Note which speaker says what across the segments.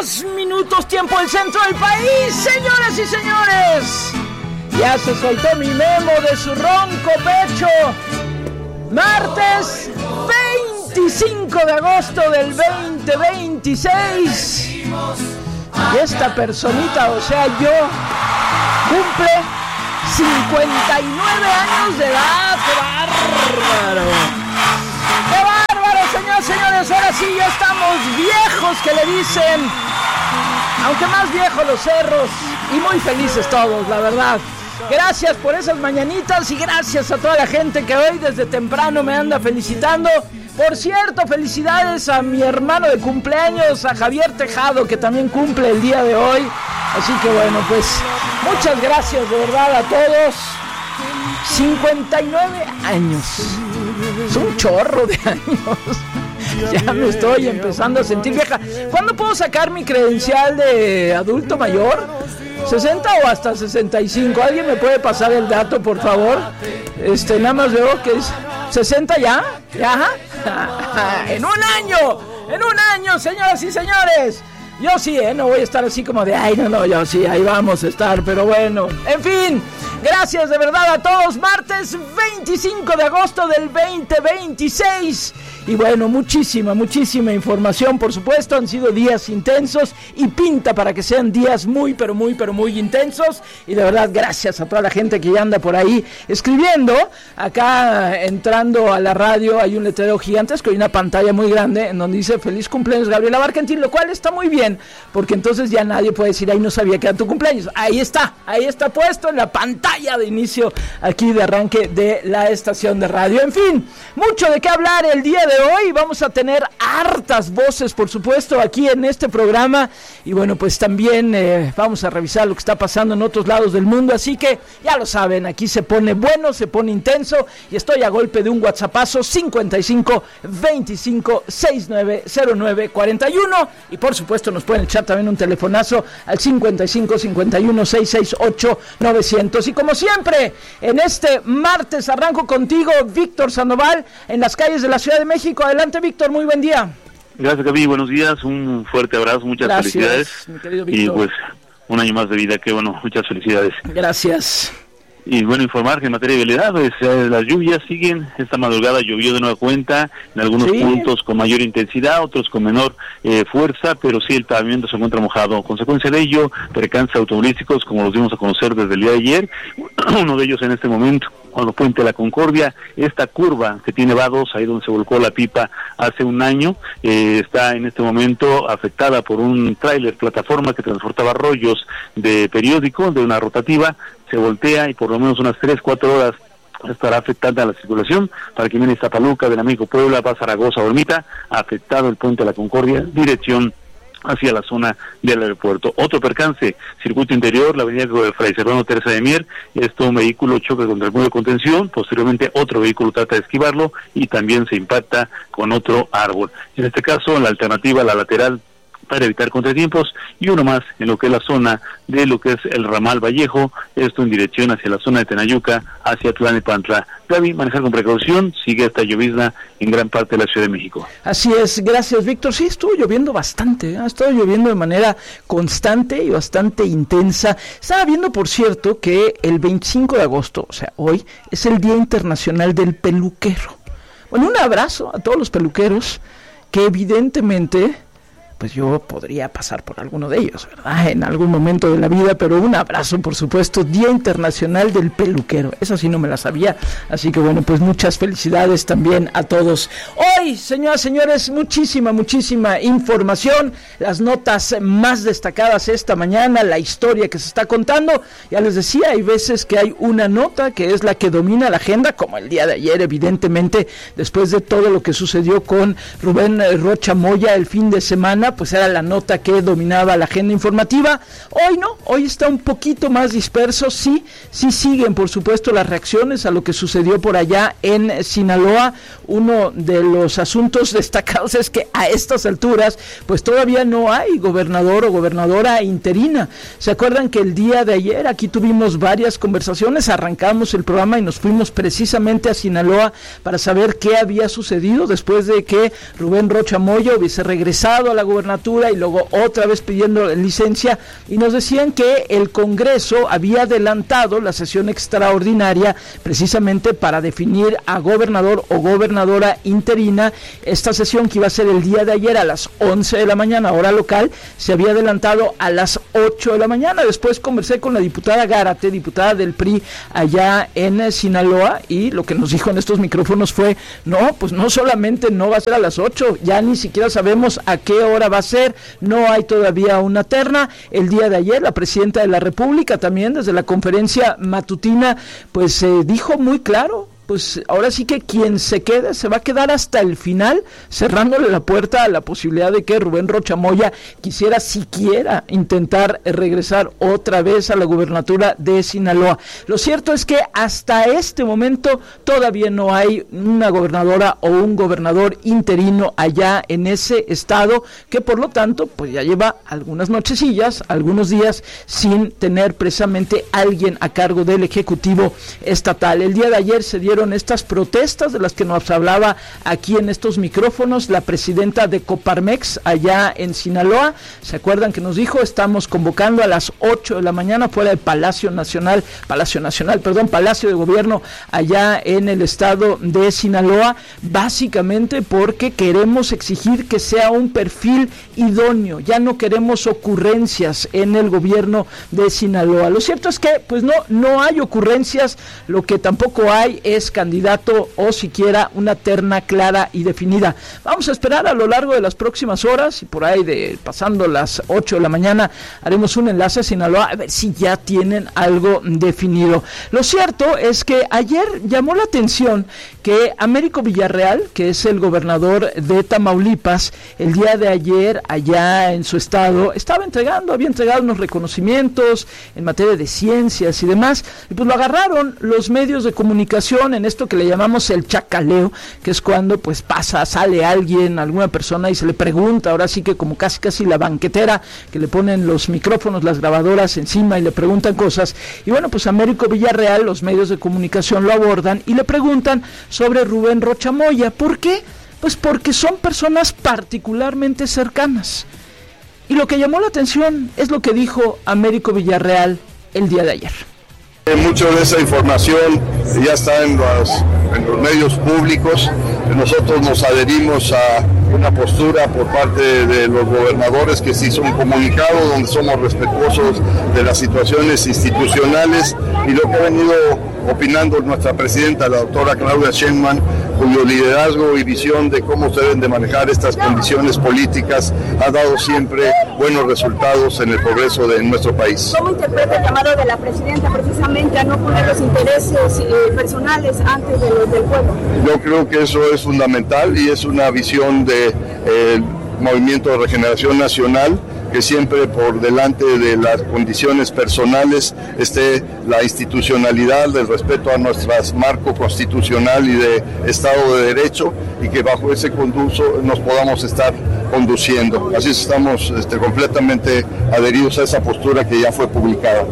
Speaker 1: 2 minutos, tiempo del centro del país. Señoras y señores, ya se soltó mi Memo de su ronco pecho. Martes 25 de agosto del 2026. Y esta personita, o sea, yo, cumple 59 años de edad. ¡Qué bárbaro! ¡Qué bárbaro, señoras y señores! Ahora sí, ya estamos viejos, que le dicen. Aunque más viejos los cerros. Y muy felices todos, la verdad. Gracias por esas mañanitas y gracias a toda la gente que hoy desde temprano me anda felicitando. Por cierto, felicidades a mi hermano de cumpleaños, a Javier Tejado, que también cumple el día de hoy. Así que bueno, pues muchas gracias de verdad a todos. 59 años. Es un chorro de años. Ya me estoy empezando a sentir vieja. ¿Cuándo puedo sacar mi credencial de adulto mayor? ¿60 o hasta 65? ¿Alguien me puede pasar el dato, por favor? Nada más veo que es 60 ya. ¿Ya? En un año, señoras y señores. Yo sí, no voy a estar así como de, no, yo sí, ahí vamos a estar, pero bueno. En fin, gracias de verdad a todos. Martes 25 de agosto del 2026. Y bueno, muchísima información, por supuesto. Han sido días intensos y pinta para que sean días muy, pero muy intensos. Y de verdad, gracias a toda la gente que ya anda por ahí escribiendo. Acá, entrando a la radio, hay un letrero gigantesco y una pantalla muy grande en donde dice feliz cumpleaños Gabriela Barkentin, lo cual está muy bien, porque entonces ya nadie puede decir, no sabía que era tu cumpleaños. Ahí está puesto en la pantalla de inicio, aquí de arranque de la estación de radio. En fin, mucho de qué hablar el día de hoy. Vamos a tener hartas voces, por supuesto, aquí en este programa. Y bueno, pues también vamos a revisar lo que está pasando en otros lados del mundo. Así que ya lo saben, aquí se pone bueno, se pone intenso. Y estoy a golpe de un WhatsAppazo 55 25 69 09 41. Y por supuesto nos pueden echar también un telefonazo al 55 51 668 900. Y como siempre, en este martes arranco contigo, Víctor Sandoval, en las calles de la Ciudad de México. Adelante, Víctor, muy buen día.
Speaker 2: Gracias, Gaby, buenos días, un fuerte abrazo, muchas felicidades.
Speaker 1: Mi querido Víctor.
Speaker 2: Y pues un año más de vida, qué bueno, muchas felicidades.
Speaker 1: Gracias.
Speaker 2: Y bueno, informar que en materia de vialidad, pues las lluvias siguen. Esta madrugada llovió de nueva cuenta, en algunos puntos con mayor intensidad, otros con menor fuerza, pero sí el pavimento se encuentra mojado. Consecuencia de ello, percances automovilísticos, como los dimos a conocer desde el día de ayer, uno de ellos en este momento, con el puente de la Concordia, esta curva que tiene vados, ahí donde se volcó la pipa hace un año, está en este momento afectada por un tráiler plataforma que transportaba rollos de periódico, de una rotativa, se voltea y por lo menos unas 3-4 horas estará afectada a la circulación. Para quien viene a Iztapaluca, del amigo Puebla, va a Zaragoza, Hormita, afectado el puente de la Concordia, dirección hacia la zona del aeropuerto. Otro percance, circuito interior, la avenida Fray Servando Teresa de Mier, un vehículo choca contra el muro de contención, posteriormente otro vehículo trata de esquivarlo y también se impacta con otro árbol. En este caso, la alternativa, la lateral, para evitar contratiempos, y uno más en lo que es la zona de lo que es el ramal Vallejo, esto en dirección hacia la zona de Tenayuca, hacia Tlalnepantla. Gaby, manejar con precaución, sigue esta llovizna en gran parte de la Ciudad de México.
Speaker 1: Así es, gracias, Víctor. Sí, estuvo lloviendo bastante, ha estado lloviendo de manera constante y bastante intensa. Estaba viendo, por cierto, que el 25 de agosto, o sea, hoy, es el Día Internacional del Peluquero. Bueno, un abrazo a todos los peluqueros que evidentemente, pues yo podría pasar por alguno de ellos, ¿verdad? En algún momento de la vida, pero un abrazo, por supuesto. Día Internacional del Peluquero, eso sí no me la sabía, así que bueno, pues muchas felicidades también a todos. Hoy, señoras y señores, muchísima información, las notas más destacadas esta mañana, la historia que se está contando. Ya les decía, hay veces que hay una nota que es la que domina la agenda, como el día de ayer, evidentemente, después de todo lo que sucedió con Rubén Rocha Moya el fin de semana, pues era la nota que dominaba la agenda informativa. Hoy no, hoy está un poquito más disperso. Sí siguen, por supuesto, las reacciones a lo que sucedió por allá en Sinaloa. Uno de los asuntos destacados es que a estas alturas, pues todavía no hay gobernador o gobernadora interina. ¿Se acuerdan que el día de ayer aquí tuvimos varias conversaciones? Arrancamos el programa y nos fuimos precisamente a Sinaloa para saber qué había sucedido después de que Rubén Rocha Moya hubiese regresado a la gobernación gubernatura y luego otra vez pidiendo licencia, y nos decían que el Congreso había adelantado la sesión extraordinaria precisamente para definir a gobernador o gobernadora interina. Esta sesión, que iba a ser el día de ayer a las 11 de la mañana, hora local, se había adelantado a las 8 de la mañana. Después conversé con la diputada Gárate, diputada del PRI allá en Sinaloa, y lo que nos dijo en estos micrófonos fue: no, pues no solamente no va a ser a las 8, ya ni siquiera sabemos a qué hora va a ser, no hay todavía una terna. El día de ayer la presidenta de la República también desde la conferencia matutina pues dijo muy claro: pues ahora sí que quien se quede se va a quedar hasta el final, cerrándole la puerta a la posibilidad de que Rubén Rocha Moya quisiera siquiera intentar regresar otra vez a la gubernatura de Sinaloa. Lo cierto es que hasta este momento todavía no hay una gobernadora o un gobernador interino allá en ese estado, que por lo tanto pues ya lleva algunas nochecillas, algunos días sin tener precisamente alguien a cargo del Ejecutivo estatal. El día de ayer se dieron estas protestas de las que nos hablaba aquí en estos micrófonos la presidenta de Coparmex allá en Sinaloa. ¿Se acuerdan que nos dijo: estamos convocando a las 8 de la mañana fuera del Palacio de Gobierno allá en el estado de Sinaloa, básicamente porque queremos exigir que sea un perfil idóneo, ya no queremos ocurrencias en el gobierno de Sinaloa? Lo cierto es que pues no hay ocurrencias, lo que tampoco hay es candidato o siquiera una terna clara y definida. Vamos a esperar a lo largo de las próximas horas, y por ahí de pasando las 8 de la mañana haremos un enlace a Sinaloa a ver si ya tienen algo definido. Lo cierto es que ayer llamó la atención que Américo Villarreal, que es el gobernador de Tamaulipas, el día de ayer allá en su estado había entregado unos reconocimientos en materia de ciencias y demás, y pues lo agarraron los medios de comunicación en esto que le llamamos el chacaleo, que es cuando pues sale alguna persona y se le pregunta, ahora sí que como casi la banquetera, que le ponen los micrófonos, las grabadoras encima y le preguntan cosas. Y bueno, pues Américo Villarreal, los medios de comunicación lo abordan y le preguntan sobre Rubén Rocha Moya. ¿Por qué? Pues porque son personas particularmente cercanas. Y lo que llamó la atención es lo que dijo Américo Villarreal el día de ayer.
Speaker 3: Mucho de esa información ya está en los medios públicos. Nosotros nos adherimos a una postura por parte de los gobernadores que se hizo un comunicado donde somos respetuosos de las situaciones institucionales, y lo que ha venido opinando nuestra presidenta, la doctora Claudia Sheinbaum, cuyo liderazgo y visión de cómo se deben de manejar estas condiciones políticas ha dado siempre buenos resultados en el progreso de nuestro país.
Speaker 4: ¿Cómo interpreta el llamado de la presidenta precisamente a no poner los intereses personales antes de los del pueblo?
Speaker 3: Yo creo que eso es fundamental y es una visión del Movimiento de Regeneración Nacional, que siempre por delante de las condiciones personales esté la institucionalidad, del respeto a nuestro marco constitucional y de Estado de Derecho, y que bajo ese conducto nos podamos estar conduciendo. Así estamos completamente adheridos a esa postura que ya fue publicada.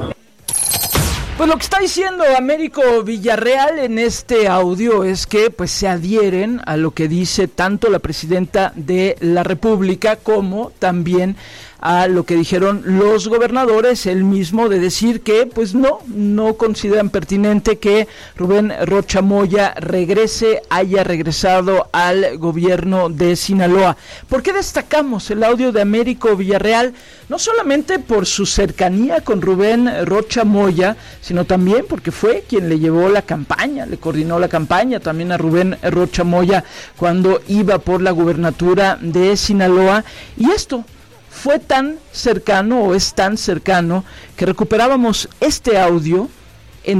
Speaker 1: Pues lo que está diciendo Américo Villarreal en este audio es que pues se adhieren a lo que dice tanto la presidenta de la República como también a lo que dijeron los gobernadores, el mismo de decir que pues no consideran pertinente que Rubén Rocha Moya haya regresado al gobierno de Sinaloa. ¿Por qué destacamos el audio de Américo Villarreal? No solamente por su cercanía con Rubén Rocha Moya, sino también porque fue quien le llevó la campaña, le coordinó la campaña también a Rubén Rocha Moya cuando iba por la gubernatura de Sinaloa, y esto fue tan cercano o es tan cercano que recuperábamos este audio en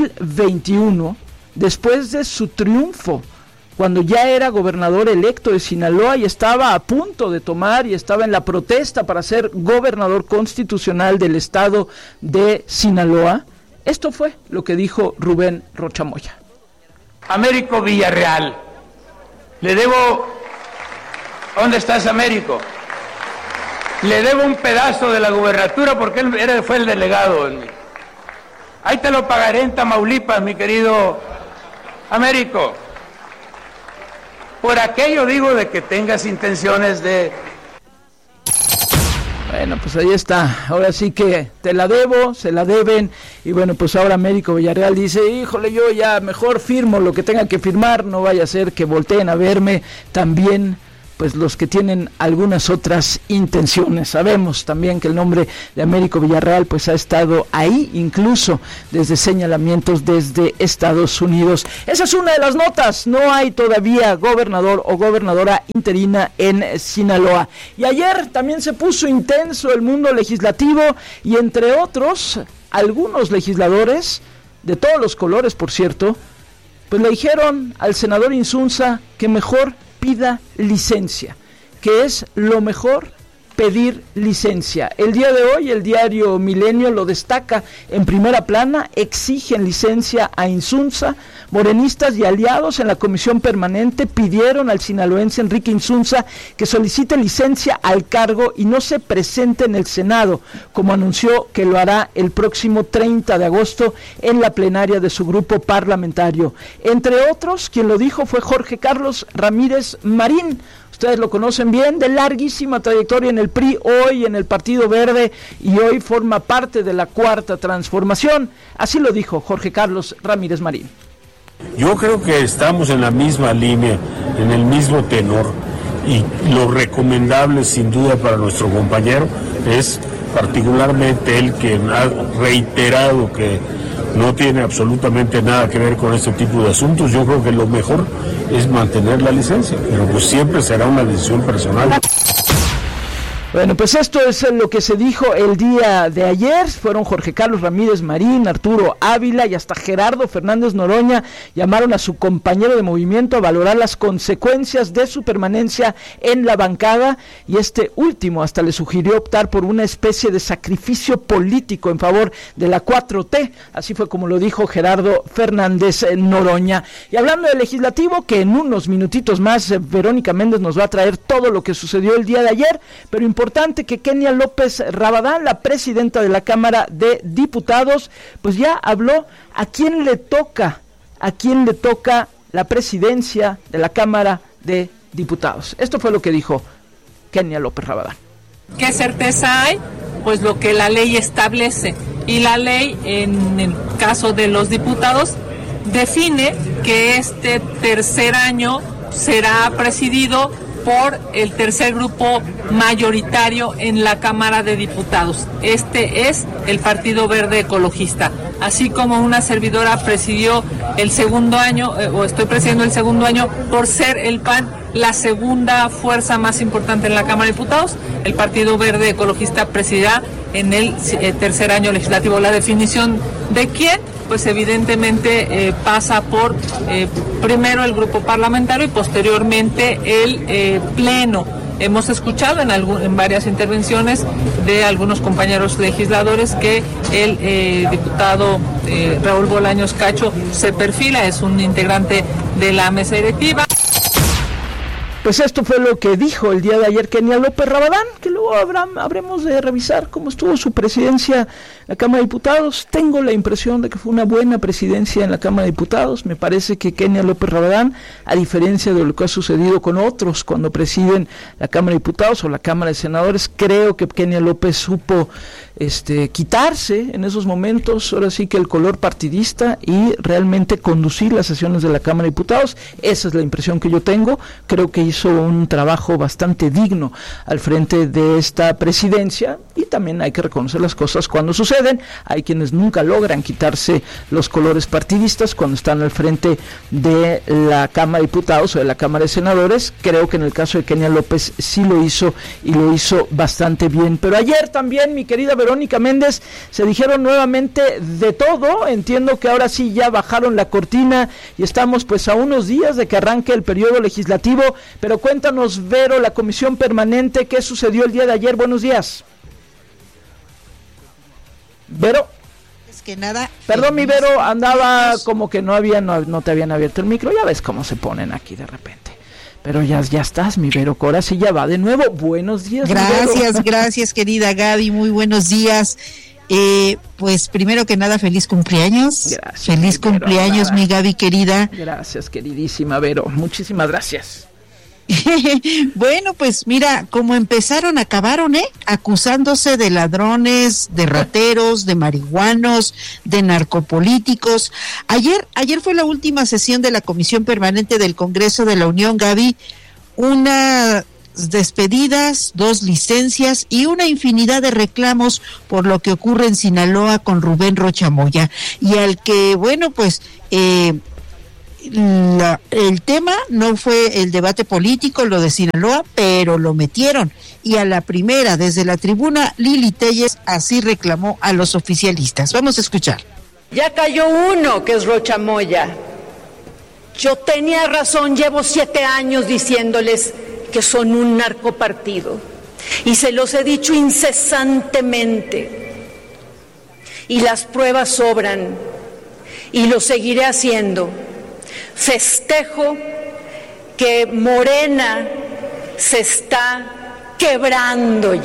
Speaker 1: 2021 después de su triunfo, cuando ya era gobernador electo de Sinaloa y estaba a punto de tomar y estaba en la protesta para ser gobernador constitucional del estado de Sinaloa. Esto fue lo que dijo Rubén Rocha Moya.
Speaker 5: Américo Villarreal, le debo... ¿Dónde estás, Américo? Le debo un pedazo de la gubernatura porque él fue el delegado en mí. Ahí te lo pagaré en Tamaulipas, mi querido Américo. Por aquello digo de que tengas intenciones de...
Speaker 1: Bueno, pues ahí está, ahora sí que te la debo, se la deben, y bueno, pues ahora Américo Villarreal dice, híjole, yo ya mejor firmo lo que tenga que firmar, no vaya a ser que volteen a verme también, pues los que tienen algunas otras intenciones. Sabemos también que el nombre de Américo Villarreal pues ha estado ahí, incluso desde señalamientos desde Estados Unidos. Esa es una de las notas, no hay todavía gobernador o gobernadora interina en Sinaloa. Y ayer también se puso intenso el mundo legislativo y entre otros, algunos legisladores, de todos los colores por cierto, pues le dijeron al senador Insunza que mejor pida licencia, que es lo mejor, pedir licencia. El día de hoy el diario Milenio lo destaca en primera plana, exigen licencia a Insunza. Morenistas y aliados en la comisión permanente pidieron al sinaloense Enrique Insunza que solicite licencia al cargo y no se presente en el Senado, como anunció que lo hará el próximo 30 de agosto en la plenaria de su grupo parlamentario. Entre otros, quien lo dijo fue Jorge Carlos Ramírez Marín. Ustedes lo conocen bien, de larguísima trayectoria en el PRI, hoy en el Partido Verde y hoy forma parte de la Cuarta Transformación. Así lo dijo Jorge Carlos Ramírez Marín.
Speaker 6: Yo creo que estamos en la misma línea, en el mismo tenor, y lo recomendable sin duda para nuestro compañero es particularmente él, que ha reiterado que no tiene absolutamente nada que ver con este tipo de asuntos. Yo creo que lo mejor es mantener la licencia, pero pues siempre será una decisión personal.
Speaker 1: Bueno, pues esto es lo que se dijo el día de ayer. Fueron Jorge Carlos Ramírez Marín, Arturo Ávila y hasta Gerardo Fernández Noroña. Llamaron a su compañero de movimiento a valorar las consecuencias de su permanencia en la bancada, y este último hasta le sugirió optar por una especie de sacrificio político en favor de la 4T. Así fue como lo dijo Gerardo Fernández Noroña. Y hablando del legislativo, que en unos minutitos más Verónica Méndez nos va a traer todo lo que sucedió el día de ayer, pero importante que Kenia López Rabadán, la presidenta de la Cámara de Diputados, pues ya habló a quién le toca la presidencia de la Cámara de Diputados. Esto fue lo que dijo Kenia López Rabadán.
Speaker 7: ¿Qué certeza hay? Pues lo que la ley establece, y la ley en el caso de los diputados define que este tercer año será presidido por el tercer grupo mayoritario en la Cámara de Diputados. Este es el Partido Verde Ecologista. Así como una servidora presidió el segundo año, o estoy presidiendo el segundo año, por ser el PAN la segunda fuerza más importante en la Cámara de Diputados, el Partido Verde Ecologista presidirá en el tercer año legislativo. La definición de quién, pues evidentemente pasa por primero el grupo parlamentario y posteriormente el pleno. Hemos escuchado en varias intervenciones de algunos compañeros legisladores que el diputado Raúl Bolaños Cacho se perfila, es un integrante de la mesa directiva.
Speaker 1: Pues esto fue lo que dijo el día de ayer Kenia López Rabadán, que luego habremos de revisar cómo estuvo su presidencia en la Cámara de Diputados. Tengo la impresión de que fue una buena presidencia en la Cámara de Diputados. Me parece que Kenia López Rabadán, a diferencia de lo que ha sucedido con otros cuando presiden la Cámara de Diputados o la Cámara de Senadores, creo que Kenia López supo quitarse en esos momentos, ahora sí que el color partidista, y realmente conducir las sesiones de la Cámara de Diputados. Esa es la impresión que yo tengo. Creo que hizo un trabajo bastante digno al frente de esta presidencia, y también hay que reconocer las cosas cuando suceden. Hay quienes nunca logran quitarse los colores partidistas cuando están al frente de la Cámara de Diputados o de la Cámara de Senadores. Creo que en el caso de Kenia López sí lo hizo, y lo hizo bastante bien. Pero ayer también, mi querida Verónica Méndez, se dijeron nuevamente de todo. Entiendo que ahora sí ya bajaron la cortina y estamos pues a unos días de que arranque el periodo legislativo. Pero cuéntanos, Vero, la comisión permanente, ¿qué sucedió el día de ayer? Buenos días. Vero.
Speaker 8: Es que nada.
Speaker 1: Perdón, mi Vero, andaba como que no te habían abierto el micro. Ya ves cómo se ponen aquí de repente. Pero ya estás, mi Vero, ahora sí ya va de nuevo. Buenos días.
Speaker 8: Gracias, querida Gaby, muy buenos días. Pues primero que nada, feliz cumpleaños. Feliz cumpleaños, mi Gaby querida.
Speaker 1: Gracias, queridísima Vero, muchísimas gracias.
Speaker 8: Bueno, pues mira, como empezaron, acabaron, acusándose de ladrones, de rateros, de marihuanos, de narcopolíticos. Ayer fue la última sesión de la Comisión Permanente del Congreso de la Unión, Gaby. Unas despedidas, 2 licencias y una infinidad de reclamos por lo que ocurre en Sinaloa con Rubén Rocha Moya. Y al que, bueno, pues el tema no fue el debate político, lo de Sinaloa, pero lo metieron. Y a la primera, desde la tribuna, Lili Telles así reclamó a los oficialistas. Vamos a escuchar.
Speaker 9: Ya cayó uno, que es Rocha Moya. Yo tenía razón, llevo 7 años diciéndoles que son un narcopartido. Y se los he dicho incesantemente. Y las pruebas sobran. Y lo seguiré haciendo. Festejo que Morena se está quebrando.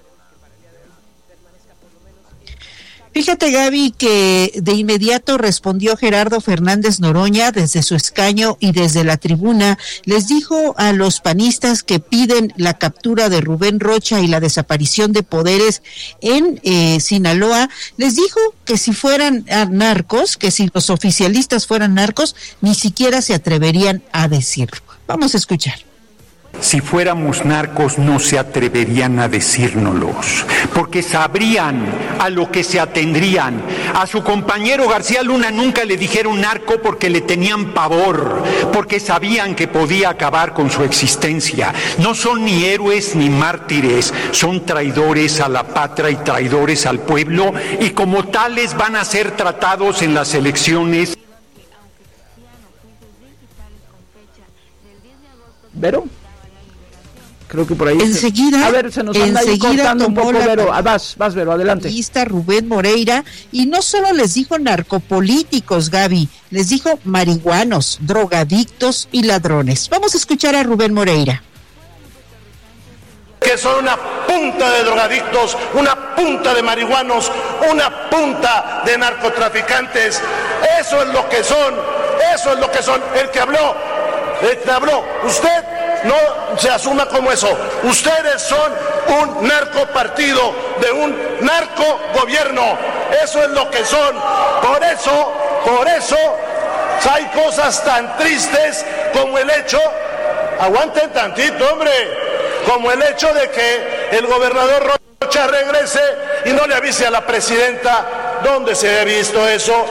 Speaker 8: Fíjate, Gaby, que de inmediato respondió Gerardo Fernández Noroña desde su escaño y desde la tribuna. Les dijo a los panistas que piden la captura de Rubén Rocha y la desaparición de poderes en Sinaloa, les dijo que si fueran narcos, que si los oficialistas fueran narcos, ni siquiera se atreverían a decirlo. Vamos a escuchar.
Speaker 10: Si fuéramos narcos no se atreverían a decírnoslos, porque sabrían a lo que se atendrían. A su compañero García Luna nunca le dijeron narco porque le tenían pavor, porque sabían que podía acabar con su existencia. No son ni héroes ni mártires, son traidores a la patria y traidores al pueblo, y como tales van a ser tratados en las elecciones.
Speaker 1: ¿Vero? Creo que por ahí.
Speaker 8: Enseguida,
Speaker 1: a ver, se nos anda ahí cortando un poco, Vero. Vas, Vero, adelante.
Speaker 8: Rubén Moreira, y no solo les dijo narcopolíticos, Gaby, les dijo marihuanos, drogadictos y ladrones. Vamos a escuchar a Rubén Moreira.
Speaker 11: Que son una punta de drogadictos, una punta de marihuanos, una punta de narcotraficantes. Eso es lo que son, eso es lo que son. El que habló, usted no se asuma como eso. Ustedes son un narcopartido de un narcogobierno. Eso es lo que son. Por eso hay cosas tan tristes como el hecho, aguanten tantito, hombre, como el hecho de que el gobernador Rocha regrese y no le avise a la presidenta. ¿Dónde se ha visto eso?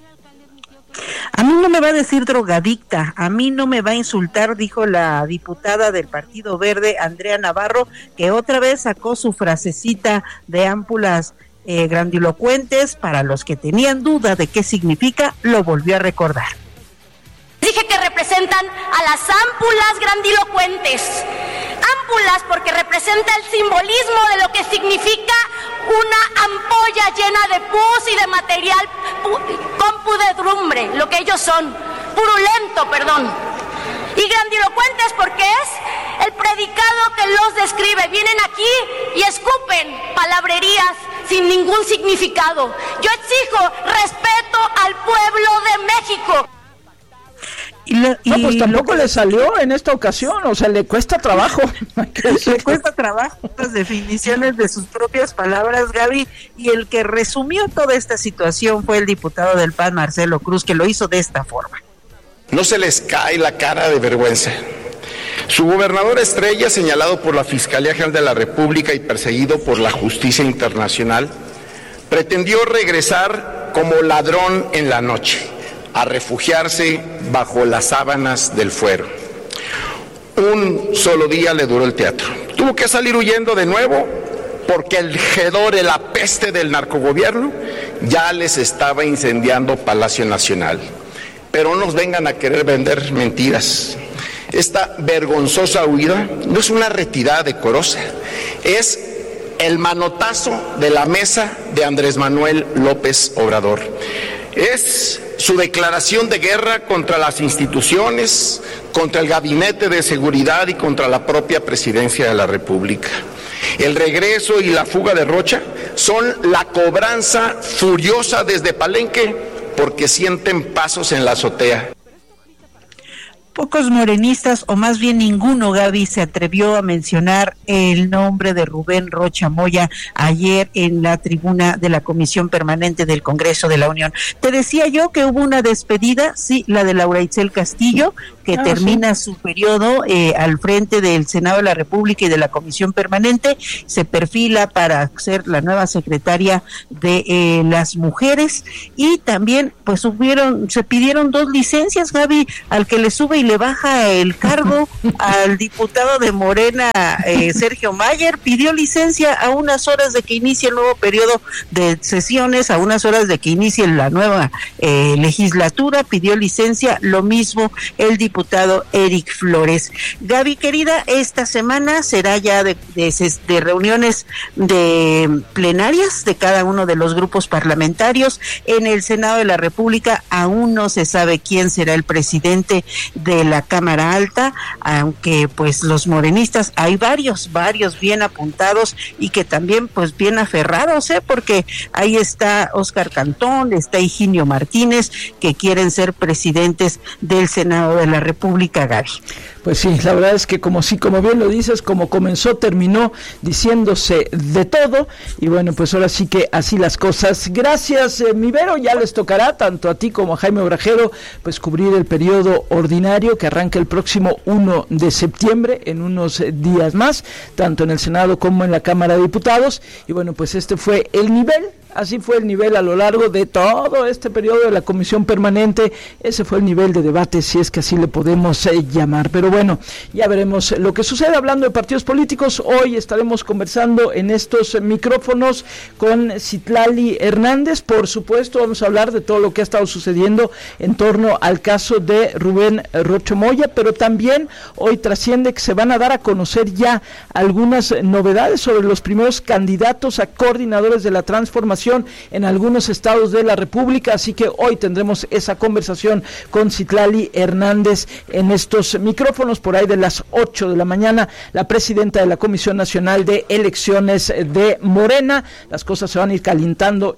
Speaker 8: A mí no me va a decir drogadicta, a mí no me va a insultar, dijo la diputada del Partido Verde, Andrea Navarro, que otra vez sacó su frasecita de ámpulas grandilocuentes. Para los que tenían duda de qué significa, lo volvió a recordar.
Speaker 12: Dije que representan a las ámpulas grandilocuentes. Ámpulas porque representa el simbolismo de lo que significa una ampolla llena de pus y de material con pudredumbre, lo que ellos son, purulento, perdón. Y grandilocuentes porque es el predicado que los describe. Vienen aquí y escupen palabrerías sin ningún significado. Yo exijo respeto al pueblo de México.
Speaker 1: No, pues tampoco le salió en esta ocasión, o sea, le cuesta trabajo.
Speaker 8: Le cuesta trabajo las definiciones de sus propias palabras, Gaby, y el que resumió toda esta situación fue el diputado del PAN, Marcelo Cruz, que lo hizo de esta forma.
Speaker 13: No se les cae la cara de vergüenza. Su gobernador estrella, señalado por la Fiscalía General de la República y perseguido por la justicia internacional, pretendió regresar como ladrón en la noche, a refugiarse bajo las sábanas del fuero. Un solo día le duró el teatro. Tuvo que salir huyendo de nuevo porque el hedor, la peste del narcogobierno, ya les estaba incendiando Palacio Nacional. Pero no nos vengan a querer vender mentiras. Esta vergonzosa huida no es una retirada decorosa, es el manotazo de la mesa de Andrés Manuel López Obrador. Es su declaración de guerra contra las instituciones, contra el Gabinete de Seguridad y contra la propia Presidencia de la República. El regreso y la fuga de Rocha son la cobranza furiosa desde Palenque porque sienten pasos en la azotea.
Speaker 8: Pocos morenistas, o más bien ninguno, Gaby, se atrevió a mencionar el nombre de Rubén Rocha Moya ayer en la tribuna de la Comisión Permanente del Congreso de la Unión. Te decía yo que hubo una despedida, sí, la de Laura Itzel Castillo, que termina su periodo al frente del Senado de la República y de la Comisión Permanente, se perfila para ser la nueva secretaria de las mujeres, y también pues se pidieron 2 licencias, Gaby, al que le sube y le baja el cargo al diputado de Morena, Sergio Mayer, pidió licencia a unas horas de que inicie el nuevo periodo de sesiones, a unas horas de que inicie la nueva legislatura, pidió licencia, lo mismo el diputado Eric Flores. Gaby, querida, esta semana será ya de reuniones de plenarias de cada uno de los grupos parlamentarios. En el Senado de la República aún no se sabe quién será el presidente de la Cámara Alta, aunque pues los morenistas, hay varios bien apuntados y que también pues bien aferrados, porque ahí está Óscar Cantón, está Higinio Martínez, que quieren ser presidentes del Senado de la República, Gaby.
Speaker 1: Pues sí, la verdad es que como bien lo dices, como comenzó, terminó diciéndose de todo, y bueno, pues ahora sí que así las cosas. Gracias, mi Vero, ya les tocará tanto a ti como a Jaime Obrajero pues cubrir el periodo ordinario que arranca el próximo 1 de septiembre, en unos días más, tanto en el Senado como en la Cámara de Diputados, y bueno, pues este fue el nivel. Así fue el nivel a lo largo de todo este periodo de la Comisión Permanente. Ese fue el nivel de debate, si es que así le podemos llamar. Pero bueno, ya veremos lo que sucede. Hablando de partidos políticos, hoy estaremos conversando en estos micrófonos con Citlali Hernández. Por supuesto, vamos a hablar de todo lo que ha estado sucediendo en torno al caso de Rubén Rocha Moya, pero también hoy trasciende que se van a dar a conocer ya algunas novedades sobre los primeros candidatos a coordinadores de la transformación en algunos estados de la República, así que hoy tendremos esa conversación con Citlali Hernández en estos micrófonos por ahí de las 8 de la mañana, la presidenta de la Comisión Nacional de Elecciones de Morena. Las cosas se van a ir calentando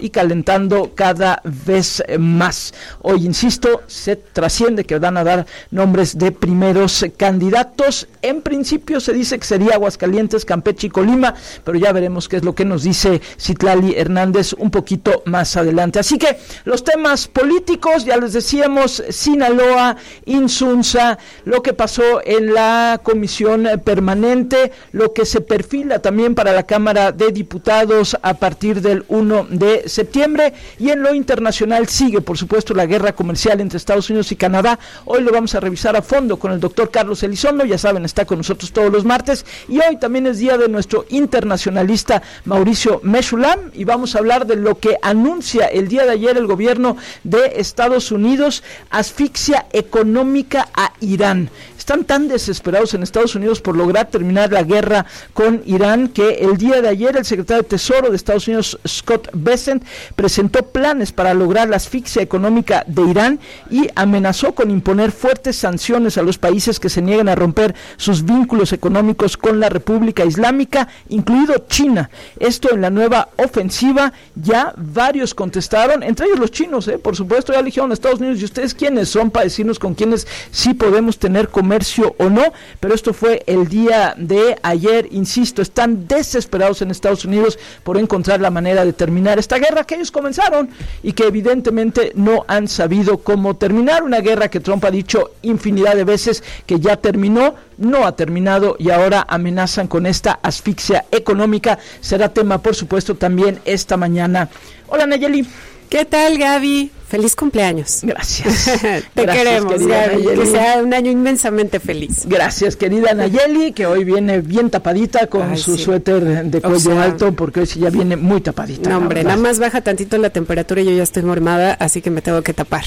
Speaker 1: cada vez más. Hoy, insisto, se trasciende que van a dar nombres de primeros candidatos. En principio se dice que sería Aguascalientes, Campeche y Colima, pero ya veremos qué es lo que nos dice Citlali Hernández un poquito más adelante. Así que los temas políticos, ya les decíamos, Sinaloa, Insunza, lo que pasó en la Comisión Permanente, lo que se perfila también para la Cámara de Diputados a partir del 1 de septiembre, y en lo internacional sigue, por supuesto, la guerra comercial entre Estados Unidos y Canadá. Hoy lo vamos a revisar a fondo con el doctor Carlos Elizondo, ya saben, está con nosotros todos los martes, y hoy también es día de nuestro internacionalista Mauricio Meshulam, y vamos a hablar de lo que anuncia el día de ayer el gobierno de Estados Unidos: asfixia económica a Irán. Están tan desesperados en Estados Unidos por lograr terminar la guerra con Irán que el día de ayer el secretario de Tesoro de Estados Unidos, Scott Bessent, presentó planes para lograr la asfixia económica de Irán y amenazó con imponer fuertes sanciones a los países que se nieguen a romper sus vínculos económicos con la República Islámica, incluido China. Esto en la nueva ofensiva. Ya varios contestaron, entre ellos los chinos, por supuesto, ya eligieron a Estados Unidos. ¿Y ustedes quiénes son para decirnos con quiénes sí podemos tener comercio o no? Pero esto fue el día de ayer. Insisto, están desesperados en Estados Unidos por encontrar la manera de terminar esta guerra que ellos comenzaron y que evidentemente no han sabido cómo terminar. Una guerra que Trump ha dicho infinidad de veces que ya terminó, no ha terminado, y ahora amenazan con esta asfixia económica. Será tema, por supuesto, también esta mañana. Hola, Nayeli.
Speaker 14: ¿Qué tal, Gaby? Feliz cumpleaños.
Speaker 1: Gracias.
Speaker 14: Te queremos, Gaby.
Speaker 1: Nayeli.
Speaker 14: Que sea un año inmensamente feliz.
Speaker 1: Gracias, querida Nayeli, que hoy viene bien tapadita con su suéter de cuello alto, porque hoy sí ya viene muy tapadita.
Speaker 14: No, hombre, nada más baja tantito la temperatura y yo ya estoy mormada, así que me tengo que tapar.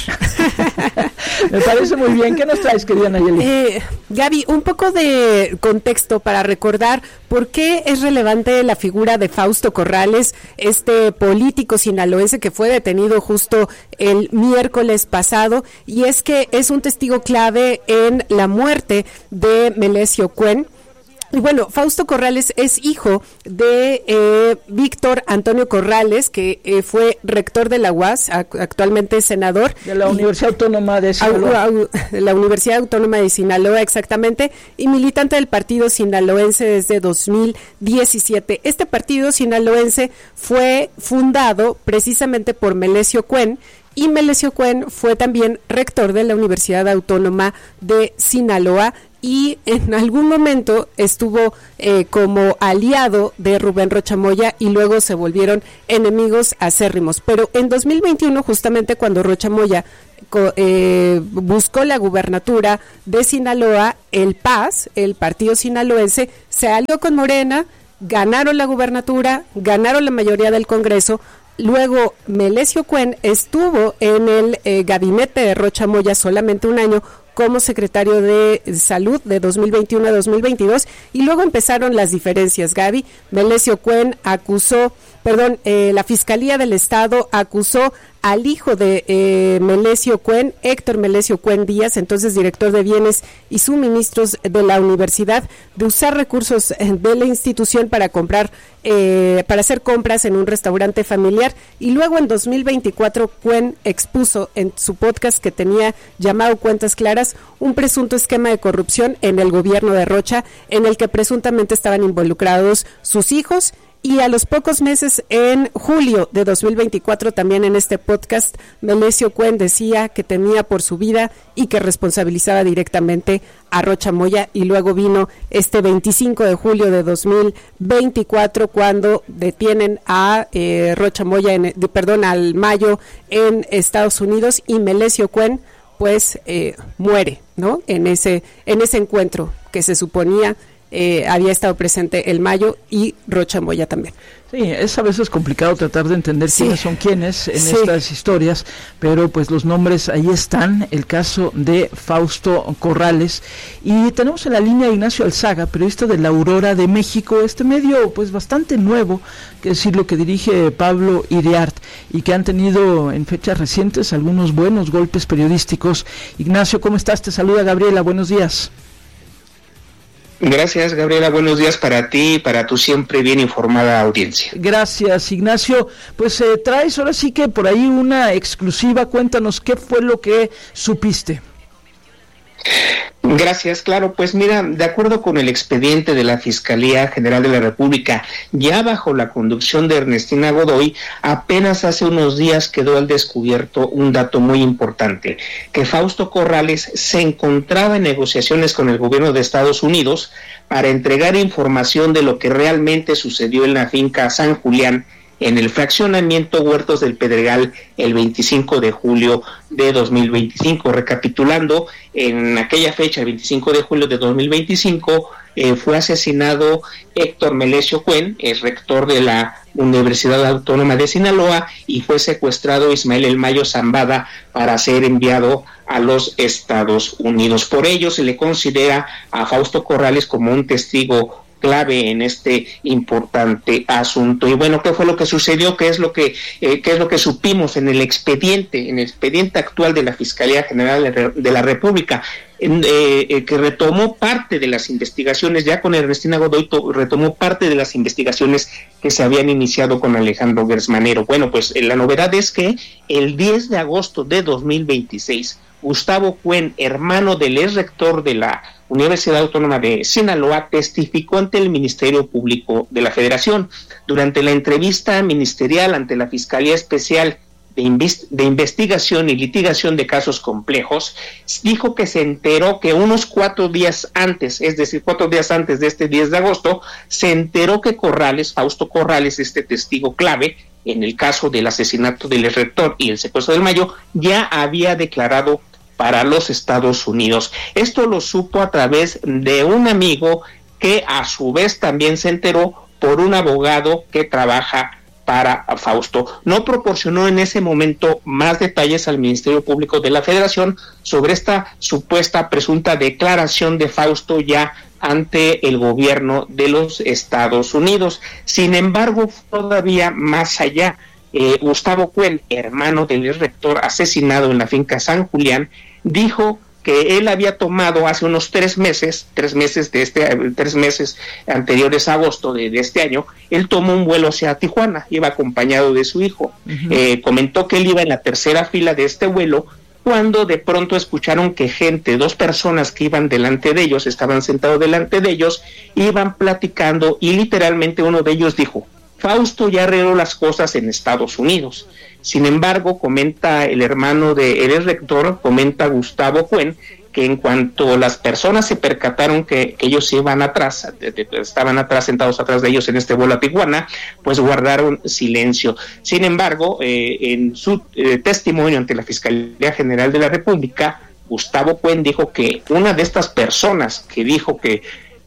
Speaker 1: Me parece muy bien. ¿Qué nos traes, querida Nayeli?
Speaker 14: Gaby, un poco de contexto para recordar por qué es relevante la figura de Fausto Corrales, este político sinaloense que fue detenido justo el miércoles pasado, y es que es un testigo clave en la muerte de Melesio Cuen, Y bueno, Fausto Corrales es hijo de Víctor Antonio Corrales, que fue rector de la UAS, actualmente senador.
Speaker 1: De la Universidad Autónoma de Sinaloa.
Speaker 14: La Universidad Autónoma de Sinaloa, exactamente, y militante del partido sinaloense desde 2017. Este partido sinaloense fue fundado precisamente por Melesio Cuen, y Melesio Cuen fue también rector de la Universidad Autónoma de Sinaloa, y en algún momento estuvo como aliado de Rubén Rocha Moya y luego se volvieron enemigos acérrimos. Pero en 2021, justamente cuando Rocha Moya buscó la gubernatura de Sinaloa, el PAS, el partido sinaloense, se alió con Morena, ganaron la gubernatura, ganaron la mayoría del Congreso. Luego Melesio Cuen estuvo en el gabinete de Rocha Moya solamente un año como secretario de Salud de 2021 a 2022, y luego empezaron las diferencias, Gaby. Melesio Cuen la Fiscalía del Estado acusó al hijo de Melesio Cuen, Héctor Melesio Cuen Díaz, entonces director de Bienes y Suministros de la universidad, de usar recursos de la institución para hacer compras en un restaurante familiar. Y luego en 2024 Cuen expuso en su podcast que tenía llamado Cuentas Claras un presunto esquema de corrupción en el gobierno de Rocha, en el que presuntamente estaban involucrados sus hijos. Y a los pocos meses, en julio de 2024, también en este podcast, Melesio Cuen decía que temía por su vida y que responsabilizaba directamente a Rocha Moya. Y luego vino este 25 de julio de 2024 cuando detienen a Rocha Moya, al Mayo en Estados Unidos, y Melesio Cuen pues muere, ¿no? En ese encuentro que se suponía había estado presente el Mayo y Rocha Moya también.
Speaker 1: Sí, es a veces complicado tratar de entender quiénes son quiénes en estas historias, pero pues los nombres ahí están. El caso de Fausto Corrales, y tenemos en la línea a Ignacio Alzaga, periodista de La Aurora de México, este medio pues bastante nuevo, que decir, lo que dirige Pablo Iriart, y que han tenido en fechas recientes algunos buenos golpes periodísticos. Ignacio, ¿cómo estás? Te saluda Gabriela, buenos días.
Speaker 15: Gracias, Gabriela, buenos días para ti y para tu siempre bien informada audiencia.
Speaker 1: Gracias, Ignacio. Pues traes ahora sí que por ahí una exclusiva, cuéntanos qué fue lo que supiste.
Speaker 15: Gracias, claro, pues mira, de acuerdo con el expediente de la Fiscalía General de la República, ya bajo la conducción de Ernestina Godoy, apenas hace unos días quedó al descubierto un dato muy importante, que Fausto Corrales se encontraba en negociaciones con el gobierno de Estados Unidos para entregar información de lo que realmente sucedió en la finca San Julián, en el fraccionamiento Huertos del Pedregal, el 25 de julio de 2025. Recapitulando, en aquella fecha, el 25 de julio de 2025, fue asesinado Héctor Melesio Cuen, el rector de la Universidad Autónoma de Sinaloa, y fue secuestrado Ismael El Mayo Zambada para ser enviado a los Estados Unidos. Por ello se le considera a Fausto Corrales como un testigo clave en este importante asunto. Y bueno, ¿qué fue lo que sucedió? ¿Qué es lo que supimos en el expediente actual de la Fiscalía General de la República? Que retomó parte de las investigaciones, ya con Ernestina Godoy retomó parte de las investigaciones que se habían iniciado con Alejandro Gersmanero. Bueno, pues la novedad es que el 10 de agosto de 2026, Gustavo Cuen, hermano del ex rector de la Universidad Autónoma de Sinaloa, testificó ante el Ministerio Público de la Federación. Durante la entrevista ministerial ante la Fiscalía Especial de Investigación y Litigación de Casos Complejos, dijo que se enteró que unos 4 días antes, es decir, 4 días antes de este 10 de agosto, se enteró que Fausto Corrales, este testigo clave en el caso del asesinato del ex rector y el secuestro del Mayo, ya había declarado para los Estados Unidos. Esto lo supo a través de un amigo que a su vez también se enteró por un abogado que trabaja para Fausto. No proporcionó en ese momento más detalles al Ministerio Público de la Federación sobre esta supuesta presunta declaración de Fausto ya ante el gobierno de los Estados Unidos. Sin embargo, todavía más allá, Gustavo Cuen, hermano del rector asesinado en la finca San Julián, dijo que él había tomado hace unos 3 meses anteriores a agosto de este año. Él tomó un vuelo hacia Tijuana, iba acompañado de su hijo. Comentó que él iba en la tercera fila de este vuelo, cuando de pronto escucharon que 2 personas que iban delante de ellos, estaban sentados delante de ellos, iban platicando, y literalmente uno de ellos dijo: Fausto ya arregló las cosas en Estados Unidos. Sin embargo, comenta el hermano de el rector, comenta Gustavo Cuen, que en cuanto las personas se percataron que ellos iban atrás, estaban sentados atrás de ellos en este vuelo a Tijuana, pues guardaron silencio. Sin embargo, en su testimonio ante la Fiscalía General de la República, Gustavo Cuen dijo que una de estas personas que dijo que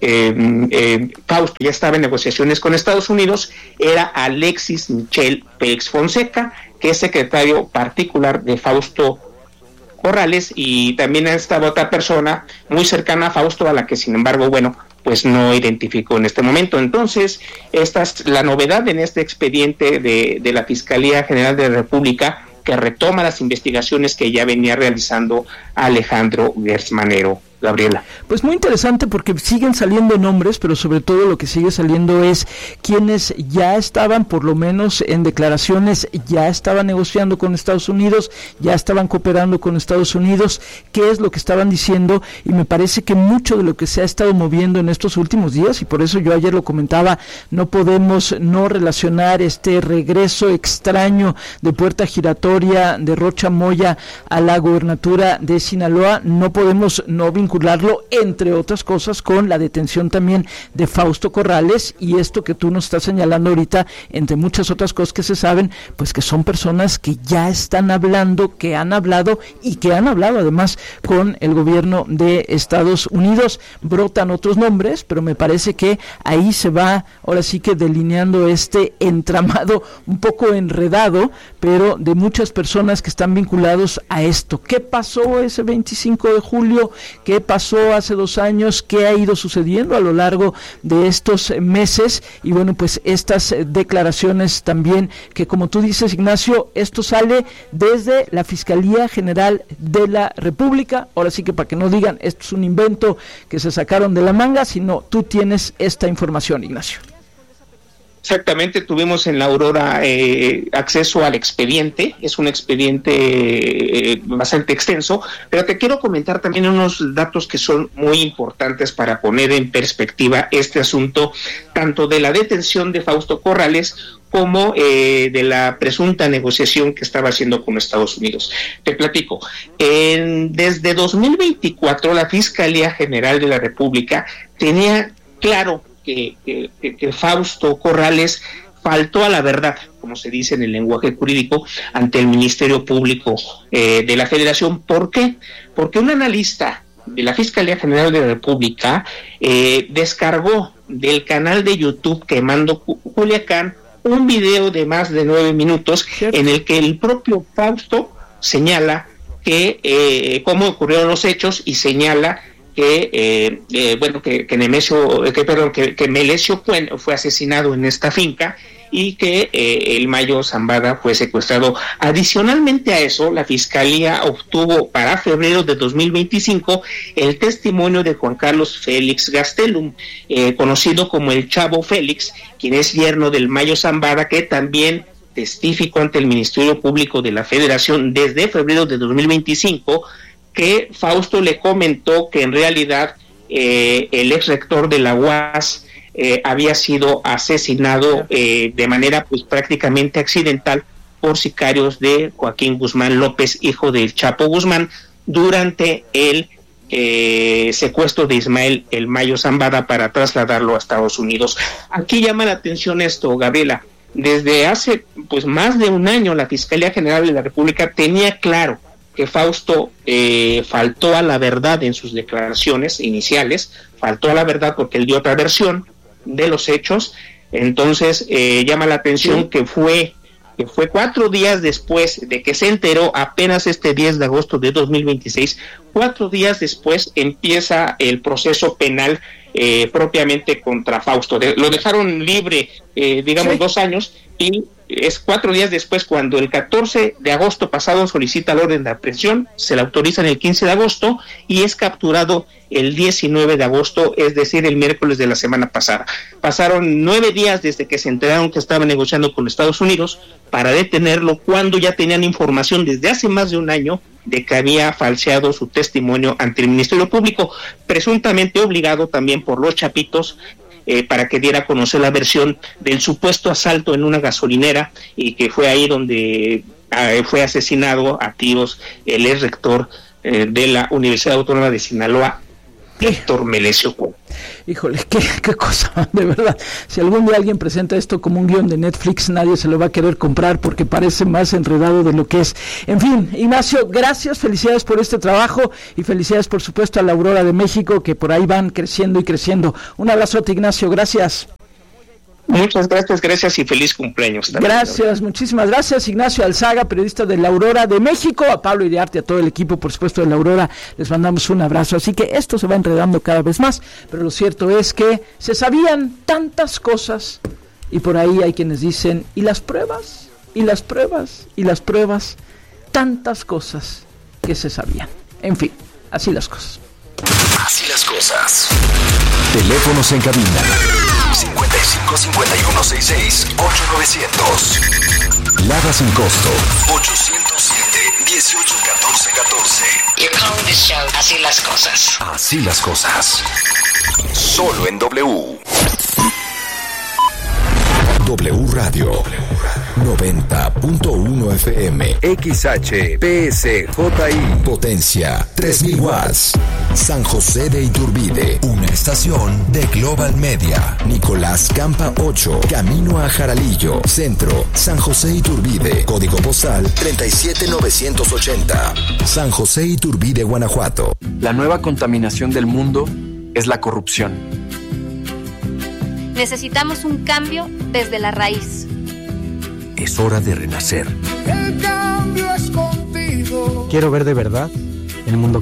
Speaker 15: Fausto ya estaba en negociaciones con Estados Unidos era Alexis Michel Félix Fonseca, que es secretario particular de Fausto Corrales, y también estaba otra persona muy cercana a Fausto, a la que sin embargo, pues no identificó en este momento. Entonces, esta es la novedad en este expediente de la Fiscalía General de la República, que retoma las investigaciones que ya venía realizando Alejandro Gertz Manero. Gabriela.
Speaker 1: Pues muy interesante, porque siguen saliendo nombres, pero sobre todo lo que sigue saliendo es quienes ya estaban, por lo menos en declaraciones, ya estaban negociando con Estados Unidos, ya estaban cooperando con Estados Unidos, qué es lo que estaban diciendo, y me parece que mucho de lo que se ha estado moviendo en estos últimos días, y por eso yo ayer lo comentaba, no podemos no relacionar este regreso extraño de puerta giratoria de Rocha Moya a la gobernatura de Sinaloa, no podemos no vincularlo, entre otras cosas, con la detención también de Fausto Corrales, y esto que tú nos estás señalando ahorita, entre muchas otras cosas que se saben, pues que son personas que ya están hablando, que han hablado y que han hablado además con el gobierno de Estados Unidos. Brotan otros nombres, pero me parece que ahí se va ahora sí que delineando este entramado un poco enredado, pero de muchas personas que están vinculados a esto. ¿Qué pasó ese 25 de julio? ¿Qué pasó hace 2 años? ¿Qué ha ido sucediendo a lo largo de estos meses? Y bueno, pues estas declaraciones también, que como tú dices, Ignacio, esto sale desde la Fiscalía General de la República. Ahora sí que para que no digan esto es un invento que se sacaron de la manga, sino tú tienes esta información, Ignacio.
Speaker 15: Exactamente, tuvimos en la Aurora acceso al expediente, es un expediente bastante extenso, pero te quiero comentar también unos datos que son muy importantes para poner en perspectiva este asunto, tanto de la detención de Fausto Corrales como de la presunta negociación que estaba haciendo con Estados Unidos. Te platico, desde 2024 la Fiscalía General de la República tenía claro que Fausto Corrales faltó a la verdad, como se dice en el lenguaje jurídico, ante el Ministerio Público de la Federación. ¿Por qué? Porque un analista de la Fiscalía General de la República descargó del canal de YouTube Quemando Culiacán un video de más de 9 minutos en el que el propio Fausto señala que cómo ocurrieron los hechos, y señala que Melesio Cuen fue asesinado en esta finca y que el Mayo Zambada fue secuestrado. Adicionalmente a eso, la Fiscalía obtuvo para febrero de 2025 el testimonio de Juan Carlos Félix Gastelum, conocido como el Chavo Félix, quien es yerno del Mayo Zambada, que también testificó ante el Ministerio Público de la Federación desde febrero de 2025, que Fausto le comentó que en realidad el ex rector de la UAS había sido asesinado de manera pues prácticamente accidental por sicarios de Joaquín Guzmán López, hijo del Chapo Guzmán, durante el secuestro de Ismael El Mayo Zambada para trasladarlo a Estados Unidos. Aquí llama la atención esto, Gabriela. Desde hace pues más de un año la Fiscalía General de la República tenía claro que Fausto faltó a la verdad en sus declaraciones iniciales, faltó a la verdad porque él dio otra versión de los hechos. Entonces llama la atención que fue 4 días después de que se enteró, apenas este 10 de agosto de 2026, 4 días después empieza el proceso penal propiamente contra Fausto. Lo dejaron libre, digamos, 2 años, y es 4 días después cuando el 14 de agosto pasado solicita la orden de aprehensión, se la autorizan el 15 de agosto y es capturado el 19 de agosto, es decir, el miércoles de la semana pasada. Pasaron 9 días desde que se enteraron que estaba negociando con Estados Unidos para detenerlo, cuando ya tenían información desde hace más de un año de que había falseado su testimonio ante el Ministerio Público, presuntamente obligado también por los Chapitos, para que diera a conocer la versión del supuesto asalto en una gasolinera, y que fue ahí donde fue asesinado a tiros el ex rector de la Universidad Autónoma de Sinaloa, Héctor Melesio Cuau.
Speaker 1: Híjole, qué cosa, de verdad. Si algún día alguien presenta esto como un guión de Netflix, nadie se lo va a querer comprar porque parece más enredado de lo que es. En fin, Ignacio, gracias, felicidades por este trabajo y felicidades, por supuesto, a la Aurora de México, que por ahí van creciendo y creciendo. Un abrazote, Ignacio, gracias.
Speaker 15: Muchas gracias y feliz cumpleaños también.
Speaker 1: Gracias, muchísimas gracias, Ignacio Alzaga, periodista de La Aurora de México. A Pablo Iriarte, a todo el equipo, por supuesto, de La Aurora, les mandamos un abrazo. Así que esto se va enredando cada vez más, pero lo cierto es que se sabían tantas cosas, y por ahí hay quienes dicen, ¿y las pruebas? ¿Y las pruebas? ¿Y las pruebas? Tantas cosas que se sabían. En fin, así las cosas.
Speaker 16: Así las cosas. Teléfonos en cabina 55 51 66 8900. Lada sin costo 807 18 14 14.
Speaker 17: You're calling this show Así las cosas.
Speaker 16: Así las cosas. Solo en W. W Radio 90.1 FM XHPSJI Potencia 3000 watts. San José de Iturbide, una estación de Global Media. Nicolás Campa 8, camino a Jaralillo, Centro, San José Iturbide, código postal 37980. San José Iturbide, Guanajuato.
Speaker 18: La nueva contaminación del mundo es la corrupción.
Speaker 19: Necesitamos un cambio desde la raíz.
Speaker 16: Es hora de renacer.
Speaker 20: El cambio es contigo.
Speaker 21: Quiero ver de verdad el mundo